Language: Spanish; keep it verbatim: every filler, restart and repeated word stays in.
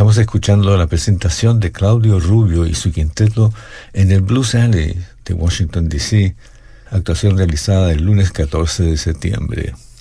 Estamos escuchando la presentación de Claudio Rubio y su quinteto en el Blues Alley de Washington, D C, actuación realizada el lunes catorce de septiembre.